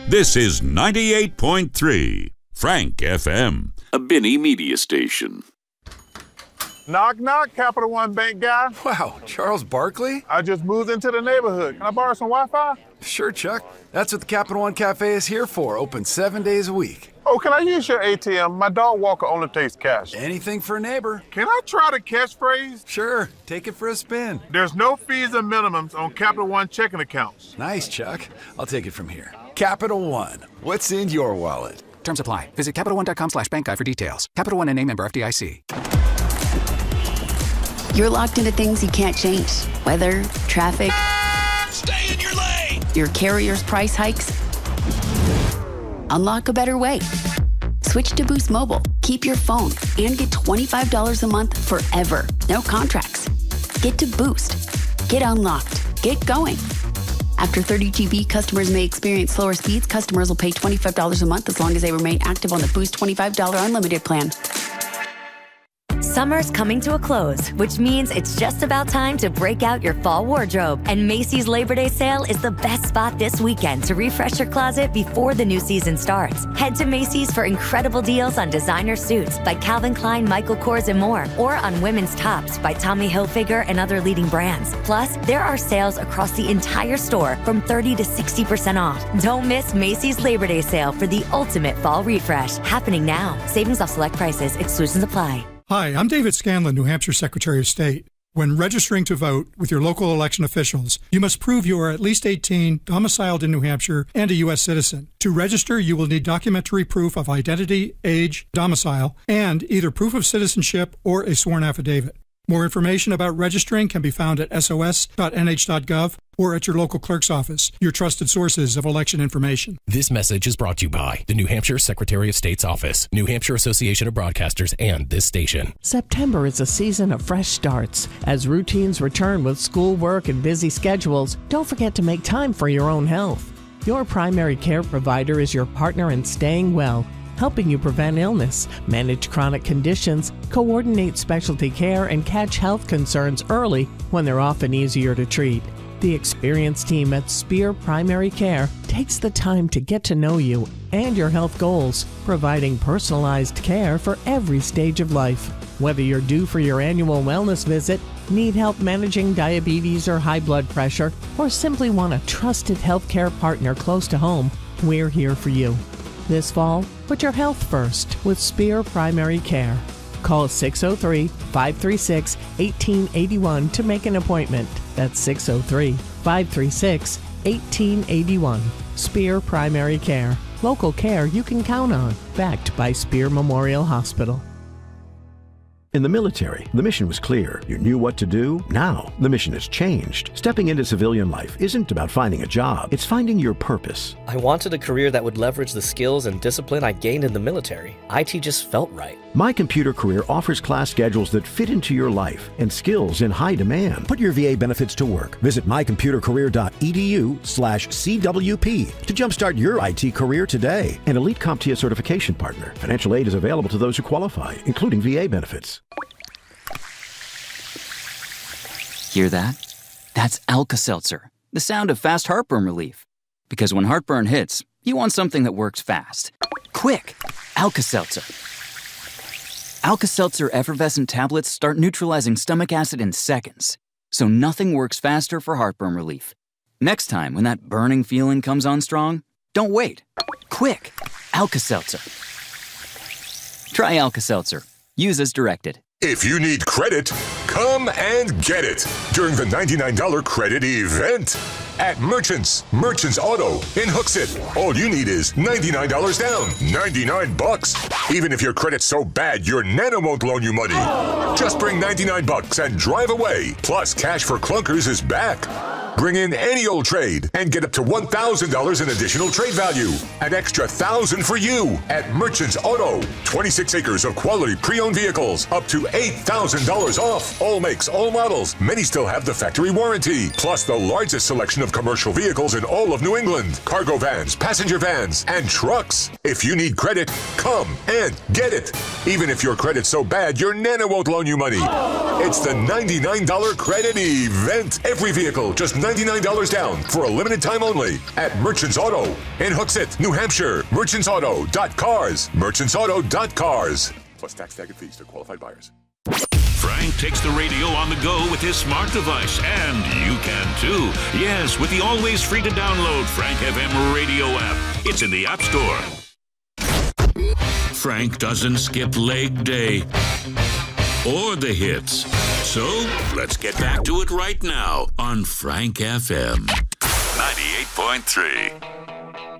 This is 98.3 Frank FM, a Binney media station. Knock, knock, Capital One Bank guy. Wow, Charles Barkley? I just moved into the neighborhood. Can I borrow some Wi-Fi? Sure, Chuck. That's what the Capital One Cafe is here for, open 7 days a week. Oh, can I use your ATM? My dog walker only takes cash. Anything for a neighbor. Can I try the catchphrase? Sure, take it for a spin. There's no fees and minimums on Capital One checking accounts. Nice, Chuck. I'll take it from here. Capital One, what's in your wallet? Terms apply. Visit CapitalOne.com/bankguide for details. Capital One and a member FDIC. You're locked into things you can't change. Weather, traffic. Stay in your lane! Your carrier's price hikes. Unlock a better way. Switch to Boost Mobile. Keep your phone and get $25 a month forever. No contracts. Get to Boost. Get unlocked. Get going. After 30 GB, customers may experience slower speeds. Customers will pay $25 a month as long as they remain active on the Boost $25 unlimited plan. Summer's coming to a close, which means it's just about time to break out your fall wardrobe. And Macy's Labor Day sale is the best spot this weekend to refresh your closet before the new season starts. Head to Macy's for incredible deals on designer suits by Calvin Klein, Michael Kors, and more, or on women's tops by Tommy Hilfiger and other leading brands. Plus, there are sales across the entire store from 30 to 60% off. Don't miss Macy's Labor Day sale for the ultimate fall refresh, happening now. Savings off select prices. Exclusions apply. Hi, I'm David Scanlon, New Hampshire Secretary of State. When registering to vote with your local election officials, you must prove you are at least 18, domiciled in New Hampshire, and a U.S. citizen. To register, you will need documentary proof of identity, age, domicile, and either proof of citizenship or a sworn affidavit. More information about registering can be found at sos.nh.gov or at your local clerk's office, your trusted sources of election information. This message is brought to you by the New Hampshire Secretary of State's Office, New Hampshire Association of Broadcasters, and this station. September is a season of fresh starts. As routines return with schoolwork and busy schedules, don't forget to make time for your own health. Your primary care provider is your partner in staying well, helping you prevent illness, manage chronic conditions, coordinate specialty care, and catch health concerns early when they're often easier to treat. The experienced team at Spear Primary Care takes the time to get to know you and your health goals, providing personalized care for every stage of life. Whether you're due for your annual wellness visit, need help managing diabetes or high blood pressure, or simply want a trusted healthcare partner close to home, we're here for you. This fall, put your health first with Spear Primary Care. Call 603-536-1881 to make an appointment. That's 603-536-1881. Spear Primary Care. Local care you can count on. Backed by Spear Memorial Hospital. In the military, the mission was clear. You knew what to do. Now, the mission has changed. Stepping into civilian life isn't about finding a job. It's finding your purpose. I wanted a career that would leverage the skills and discipline I gained in the military. IT just felt right. My Computer Career offers class schedules that fit into your life and skills in high demand. Put your VA benefits to work. Visit mycomputercareer.edu/CWP to jumpstart your IT career today. An elite CompTIA certification partner. Financial aid is available to those who qualify, including VA benefits. Hear that? That's Alka-Seltzer, the sound of fast heartburn relief. Because when heartburn hits, you want something that works fast. Quick! Alka-Seltzer. Alka-Seltzer effervescent tablets start neutralizing stomach acid in seconds, so nothing works faster for heartburn relief. Next time when that burning feeling comes on strong, don't wait. Quick! Alka-Seltzer. Try Alka-Seltzer. Use as directed. If you need credit, come and get it during the $99 credit event at Merchants Auto in Hooksett. All you need is $99 down, $99. Even if your credit's so bad your nana won't loan you money. Just bring $99 and drive away. Plus, Cash for Clunkers is back. Bring in any old trade and get up to $1,000 in additional trade value. An extra $1,000 for you at Merchants Auto. 26 acres of quality pre-owned vehicles, up to $8,000 off. All makes, all models. Many still have the factory warranty. Plus the largest selection of commercial vehicles in all of New England. Cargo vans, passenger vans, and trucks. If you need credit, come and get it. Even if your credit's so bad your nana won't loan you money. It's the $99 credit event. Every vehicle, just $99 down for a limited time only at Merchants Auto in Hooksett, New Hampshire. Merchantsauto.cars. Merchantsauto.cars. Plus tax, tag, and fees to qualified buyers. Frank takes the radio on the go with his smart device, and you can too. Yes, with the always free to download Frank FM radio app. It's in the App Store. Frank doesn't skip leg day or the hits. So let's get back to it right now on Frank FM 98.3.